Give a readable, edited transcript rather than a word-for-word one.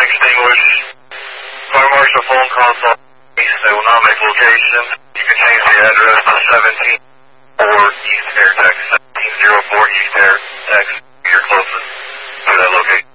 extinguish. Fire Marshal phone console. They will not make location. You can change the address to 17 or East Air Tex 1704 East Air Tex. You're closest to that location.